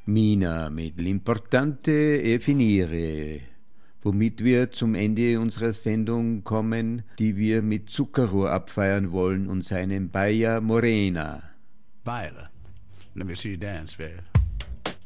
Mina mit l'importante e finire, womit wir zum Ende unserer Sendung kommen, die wir mit Zuckerrohr abfeiern wollen und seinem Baya Morena. Baila. Let me see you dance, baby.